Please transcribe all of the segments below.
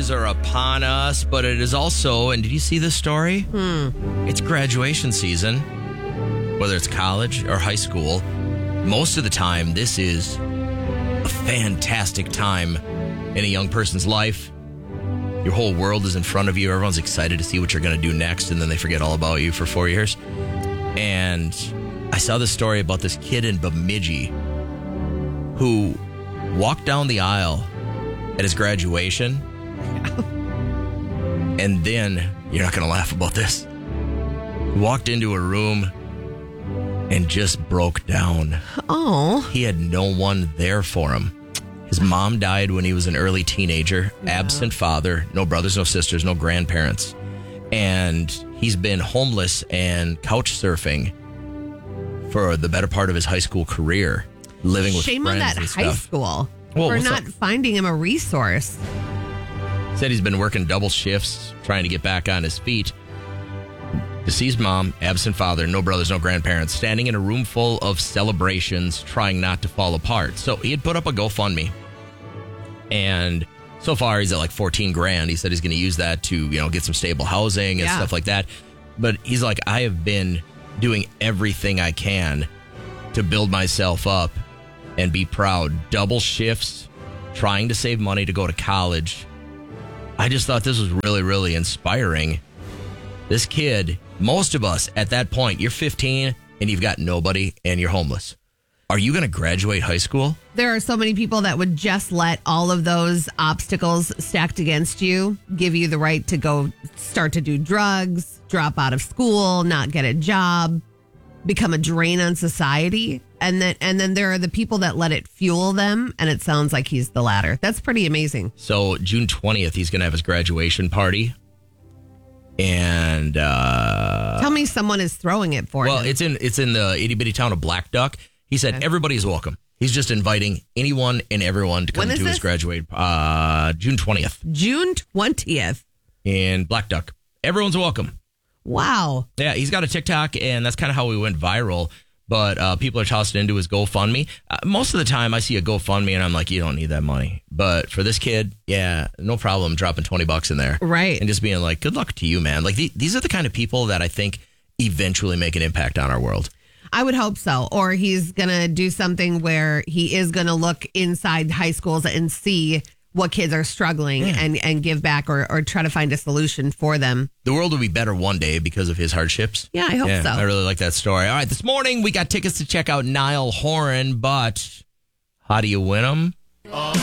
Are upon us, but it is also, and did you see this story? It's graduation season, whether it's college or high school. Most of the time, this is a fantastic time in a young person's life. Your whole world is in front of you. Everyone's excited to see what you're going to do next, and then they forget all about you for 4 years. And I saw this story about this kid in Bemidji who walked down the aisle at his graduation. And then, you're not going to laugh about this, walked into a room and just broke down. Oh. He had no one there for him. His mom died when he was an early teenager, absent father, no brothers, no sisters, no grandparents. And he's been homeless and couch surfing for the better part of his high school career, living with Shame friends on that and high stuff. school Well, for what's not up? finding him a resource. Said he's been working double shifts, trying to get back on his feet. Deceased mom, absent father, no brothers, no grandparents, standing in a room full of celebrations, trying not to fall apart. So he had put up a GoFundMe. And so far he's at like 14 grand. He said he's going to use that to, get some stable housing and stuff like that. But he's like, I have been doing everything I can to build myself up and be proud. Double shifts, trying to save money to go to college. I just thought this was really, really inspiring. This kid, most of us at that point, you're 15 and you've got nobody and you're homeless. Are you going to graduate high school? There are so many people that would just let all of those obstacles stacked against you give you the right to go start to do drugs, drop out of school, not get a job, become a drain on society. And then there are the people that let it fuel them. And it sounds like he's the latter. That's pretty amazing. So June 20th, he's going to have his graduation party. And tell me someone is throwing it for him. Well, it's in the itty bitty town of Black Duck. He said everybody's welcome. He's just inviting anyone and everyone to come to his graduate June 20th. June 20th. In Black Duck. Everyone's welcome. Wow. Yeah, he's got a TikTok, and that's kind of how we went viral. But people are tossing into his GoFundMe. Most of the time, I see a GoFundMe, and I'm like, you don't need that money. But for this kid, yeah, no problem dropping $20 in there. Right. And just being like, good luck to you, man. Like, these are the kind of people that I think eventually make an impact on our world. I would hope so. Or he's going to do something where he is going to look inside high schools and see what kids are struggling and give back or try to find a solution for them. The world will be better one day because of his hardships. Yeah, I hope so. I really like that story. All right, this morning we got tickets to check out Niall Horan, but how do you win them? Niall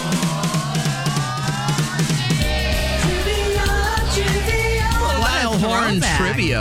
Horan trivia.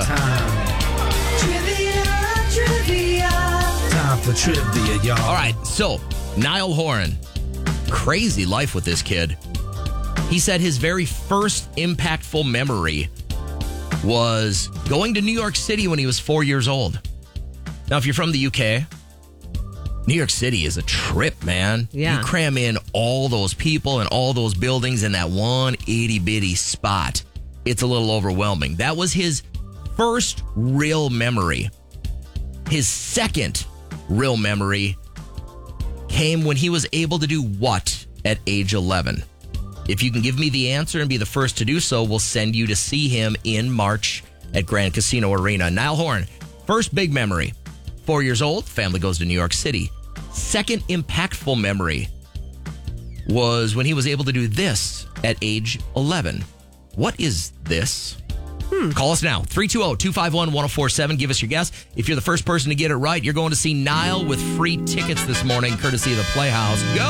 Time for trivia, y'all. All right, so Niall Horan. Crazy life with this kid. He said his very first impactful memory was going to New York City when he was 4 years old. Now, if you're from the UK, New York City is a trip, man. Yeah. You cram in all those people and all those buildings in that one itty-bitty spot. It's a little overwhelming. That was his first real memory. His second real memory came when he was able to do what at age 11? If you can give me the answer and be the first to do so, we'll send you to see him in March at Grand Casino Arena. Niall Horan, first big memory. 4 years old, family goes to New York City. Second impactful memory was when he was able to do this at age 11. What is this? Call us now, 320-251-1047. Give us your guess. If you're the first person to get it right, you're going to see Niall with free tickets this morning, courtesy of the Playhouse. Go!